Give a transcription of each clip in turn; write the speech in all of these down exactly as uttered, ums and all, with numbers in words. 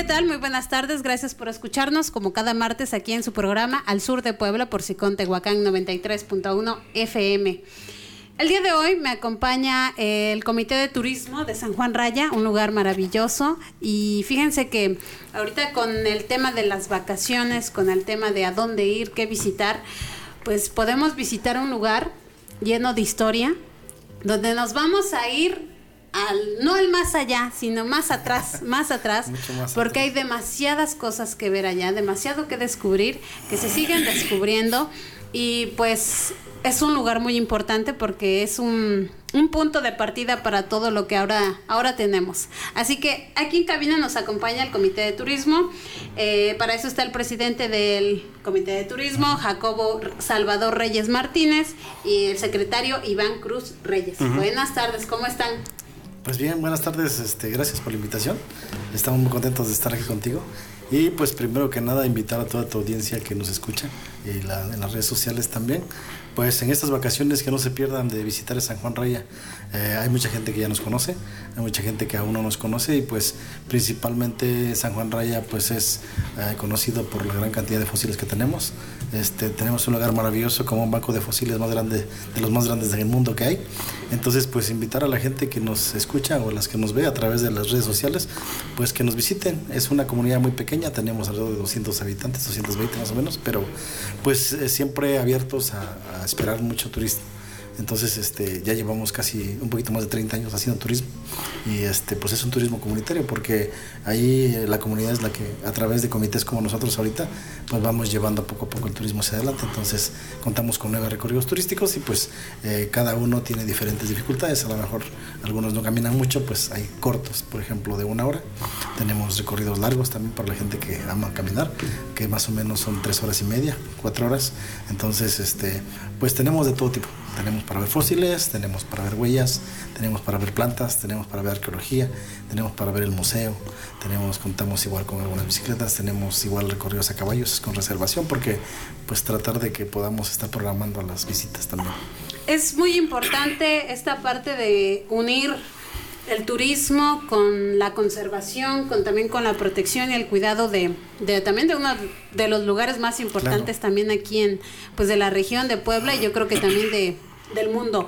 tal? Muy buenas tardes, gracias por escucharnos como cada martes aquí en su programa Al Sur de Puebla por Sicón Tehuacán noventa y tres punto uno F M. El día de hoy me acompaña el Comité de Turismo de San Juan Raya, un lugar maravilloso, y fíjense que ahorita con el tema de las vacaciones, con el tema de a dónde ir, qué visitar, pues podemos visitar un lugar lleno de historia, donde nos vamos a ir al, no al más allá, sino más atrás, más atrás, más porque atrás. Hay demasiadas cosas que ver allá, demasiado que descubrir, que se siguen descubriendo, y pues es un lugar muy importante porque es un, un punto de partida para todo lo que ahora, ahora tenemos. Así que aquí en cabina nos acompaña el Comité de Turismo. Eh, para eso está el presidente del Comité de Turismo, Jacobo Salvador Reyes Martínez, y el secretario Iván Cruz Reyes. Uh-huh. Buenas tardes, ¿cómo están? Pues bien, buenas tardes, este, gracias por la invitación. Estamos muy contentos de estar aquí contigo. Y pues primero que nada invitar a toda tu audiencia que nos escucha y la, en las redes sociales también, pues en estas vacaciones que no se pierdan de visitar San Juan Raya. Eh, hay mucha gente que ya nos conoce, hay mucha gente que aún no nos conoce, y pues principalmente San Juan Raya pues es eh, conocido por la gran cantidad de fósiles que tenemos. Este, tenemos un lugar maravilloso como un banco de fósiles más grande, de los más grandes del mundo que hay. Entonces pues invitar a la gente que nos escucha o las que nos ve a través de las redes sociales, pues que nos visiten. Es una comunidad muy pequeña, tenemos alrededor de doscientos habitantes, doscientos veinte más o menos, pero pues eh, siempre abiertos a, a esperar mucho turismo. Entonces este, ya llevamos casi un poquito más de treinta años haciendo turismo, y este, pues es un turismo comunitario, porque ahí la comunidad es la que a través de comités como nosotros ahorita pues vamos llevando poco a poco el turismo hacia adelante. Entonces contamos con nueve recorridos turísticos, y pues eh, cada uno tiene diferentes dificultades. A lo mejor algunos no caminan mucho, pues hay cortos, por ejemplo de una hora. Tenemos recorridos largos también para la gente que ama caminar, que más o menos son tres horas y media, cuatro horas. Entonces este, pues tenemos de todo tipo. Tenemos para ver fósiles, tenemos para ver huellas, tenemos para ver plantas, tenemos para ver arqueología, tenemos para ver el museo, tenemos, contamos igual con algunas bicicletas, tenemos igual recorridos a caballos con reservación, porque pues tratar de que podamos estar programando las visitas también. Es muy importante esta parte de unir el turismo con la conservación, con también con la protección y el cuidado de, de también de uno de los lugares más importantes, claro, también aquí en pues de la región de Puebla, y yo creo que también de del mundo,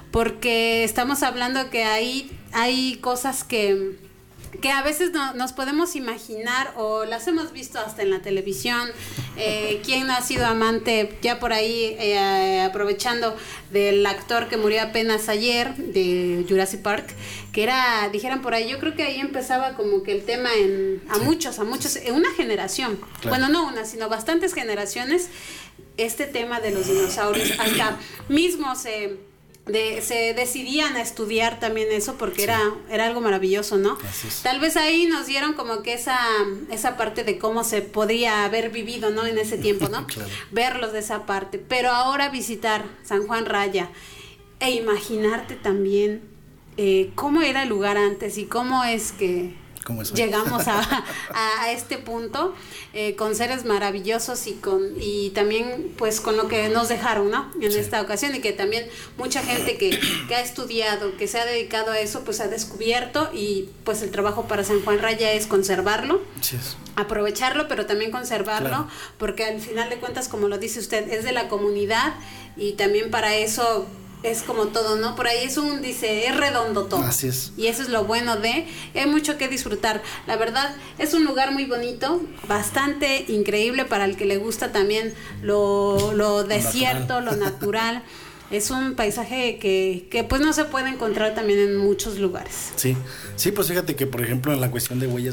porque estamos hablando que hay hay cosas que que a veces no, nos podemos imaginar o las hemos visto hasta en la televisión. Eh, ¿Quién ha sido amante, ya por ahí eh, aprovechando, del actor que murió apenas ayer de Jurassic Park, que era, dijeran por ahí, yo creo que ahí empezaba como que el tema en a sí, muchos, a muchos, en una generación, claro, bueno, no una, sino bastantes generaciones, este tema de los dinosaurios, hasta mismo se... De, se decidían a estudiar también eso, porque sí, era era algo maravilloso, ¿no? Tal vez ahí nos dieron como que esa esa parte de cómo se podría haber vivido, ¿no? En ese tiempo, ¿no? Claro. Verlos de esa parte. Pero ahora visitar San Juan Raya e imaginarte también eh, cómo era el lugar antes y cómo es que llegamos a, a, a este punto eh, con seres maravillosos y con y también pues con lo que nos dejaron, ¿no? En sí, esta ocasión, y que también mucha gente que, que ha estudiado, que se ha dedicado a eso, pues ha descubierto, y pues el trabajo para San Juan Raya es conservarlo, sí, aprovecharlo, pero también conservarlo, claro, porque al final de cuentas, como lo dice usted, es de la comunidad, y también para eso es como todo, ¿no? Por ahí es un, dice, es redondo todo. Así es. Y eso es lo bueno de, hay mucho que disfrutar. La verdad, es un lugar muy bonito, bastante increíble para el que le gusta también lo, lo desierto, natural, lo natural. Es un paisaje que, que pues no se puede encontrar también en muchos lugares. Sí, sí, pues fíjate que por ejemplo en la cuestión de huellas